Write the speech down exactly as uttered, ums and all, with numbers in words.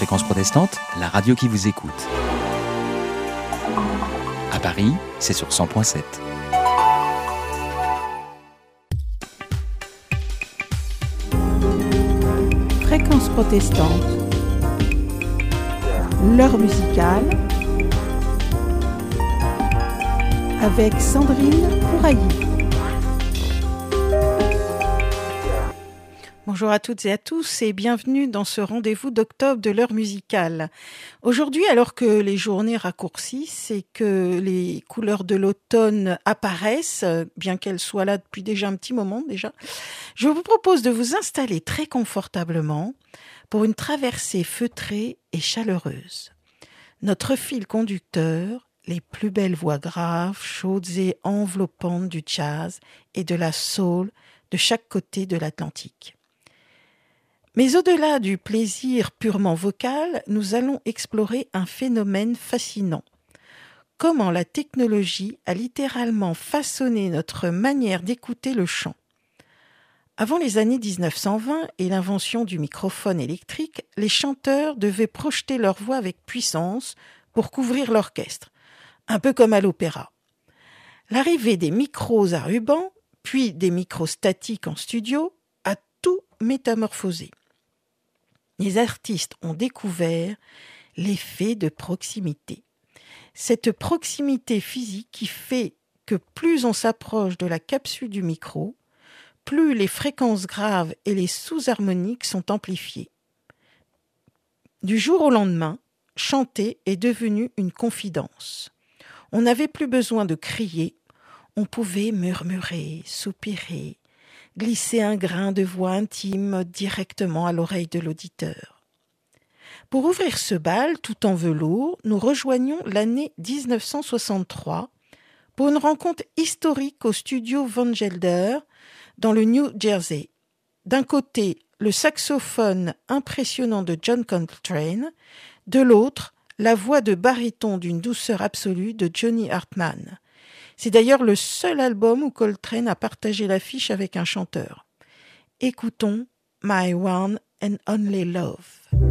Fréquence Protestante, la radio qui vous écoute. À Paris, c'est sur cent point sept. Fréquence Protestante, l'heure musicale, avec Sandrine Pourailly. Bonjour à toutes et à tous et bienvenue dans ce rendez-vous d'octobre de l'heure musicale. Aujourd'hui, alors que les journées raccourcissent et que les couleurs de l'automne apparaissent, bien qu'elles soient là depuis déjà un petit moment déjà, je vous propose de vous installer très confortablement pour une traversée feutrée et chaleureuse. Notre fil conducteur, les plus belles voix graves, chaudes et enveloppantes du jazz et de la soul de chaque côté de l'Atlantique. Mais au-delà du plaisir purement vocal, nous allons explorer un phénomène fascinant. Comment la technologie a littéralement façonné notre manière d'écouter le chant. Avant les années dix-neuf cent vingt et l'invention du microphone électrique, les chanteurs devaient projeter leur voix avec puissance pour couvrir l'orchestre, un peu comme à l'opéra. L'arrivée des micros à ruban, puis des micros statiques en studio, a tout métamorphosé. Les artistes ont découvert l'effet de proximité. Cette proximité physique qui fait que plus on s'approche de la capsule du micro, plus les fréquences graves et les sous-harmoniques sont amplifiées. Du jour au lendemain, chanter est devenu une confidence. On n'avait plus besoin de crier, on pouvait murmurer, soupirer, glisser un grain de voix intime directement à l'oreille de l'auditeur. Pour ouvrir ce bal tout en velours, nous rejoignons l'année dix-neuf cent soixante-trois pour une rencontre historique au studio Van Gelder dans le New Jersey. D'un côté, le saxophone impressionnant de John Coltrane, de l'autre, la voix de baryton d'une douceur absolue de Johnny Hartman. C'est d'ailleurs le seul album où Coltrane a partagé l'affiche avec un chanteur. Écoutons My One and Only Love.